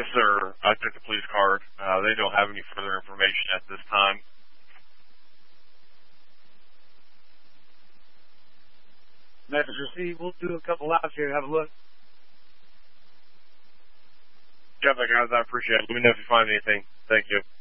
sir. I took the police card. They don't have any further information at this time. Message received. We'll do a couple laps here and have a look. Yeah, guys, I appreciate it. Let me know if you find anything. Thank you.